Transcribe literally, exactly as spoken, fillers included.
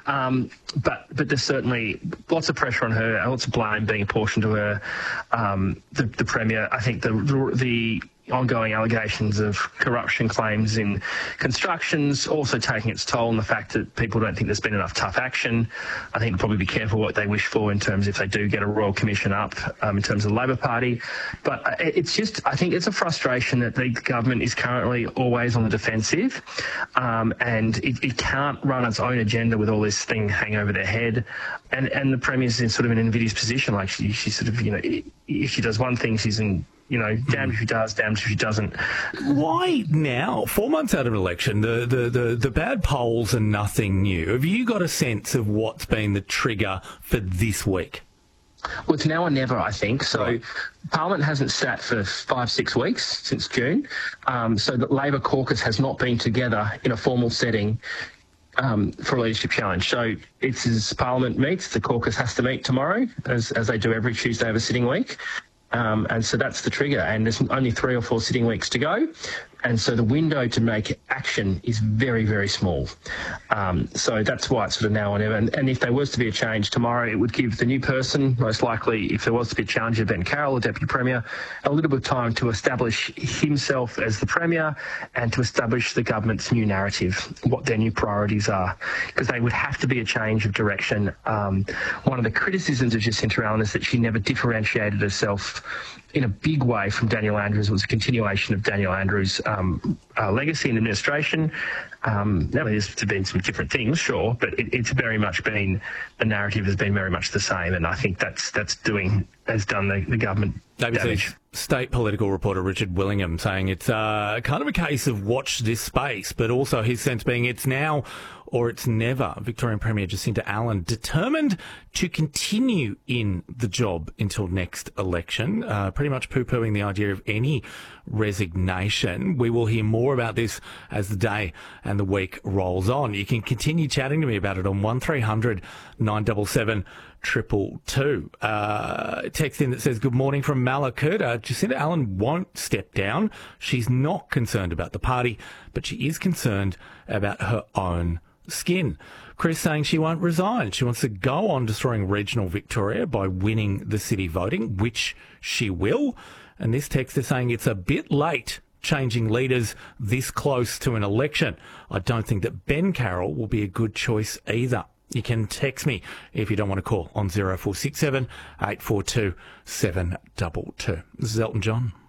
Um, but but there's certainly lots of pressure on her, and lots of blame being apportioned to her. Um, the, the Premier, I think the the ongoing allegations of corruption claims in constructions also taking its toll on the fact that people don't think there's been enough tough action. I think they'll probably be careful what they wish for in terms if they do get a Royal Commission up um, in terms of the Labor Party. But it's just, I think it's a frustration that the government is currently always on the defensive, um, and it, it can't run its own agenda with all this thing hanging over their head. And, and the Premier's in sort of an invidious position. Like she, she sort of, you know, if she does one thing, she's in, you know, damned if she does, damned if she doesn't. Why now? Four months out of an election, the, the, the, the bad polls are nothing new. Have you got a sense of what's been the trigger for this week? Well, it's now or never, I think. So right. Parliament hasn't sat for five, six weeks since June. Um, so the Labor caucus has not been together in a formal setting Um, for a leadership challenge. So it's as Parliament meets, the caucus has to meet tomorrow, as, as they do every Tuesday of a sitting week. Um, and so that's the trigger. And there's only three or four sitting weeks to go. And so the window to make action is very, very small. Um, so that's why it's sort of now or never. And, and if there was to be a change tomorrow, it would give the new person, most likely, if there was to be a challenger, Ben Carroll, the Deputy Premier, a little bit of time to establish himself as the Premier and to establish the government's new narrative, what their new priorities are, because they would have to be a change of direction. Um, one of the criticisms of Jacinta Allen is that she never differentiated herself in a big way from Daniel Andrews. It was a continuation of Daniel Andrews' um, uh, legacy in administration. Um, now, there's been some different things, sure, but it, it's very much been, the narrative has been very much the same, and I think that's that's doing, has done the, the government damage. State political reporter Richard Willingham saying it's uh, kind of a case of watch this space, but also his sense being it's now or it's never. Victorian Premier Jacinta Allen determined to continue in the job until next election, uh, pretty much poo-pooing the idea of any resignation. We will hear more about this as the day and the week rolls on. You can continue chatting to me about it on one three hundred nine seven seven triple two. Uh, text in that says, good morning from Malakut. Uh, Jacinta Allen won't step down. She's not concerned about the party, but she is concerned about her own skin. Chris saying she won't resign. She wants to go on destroying regional Victoria by winning the city voting, which she will. And this text is saying it's a bit late changing leaders this close to an election. I don't think that Ben Carroll will be a good choice either. You can text me if you don't want to call on zero four six seven eight four two seven two two. This is Elton John.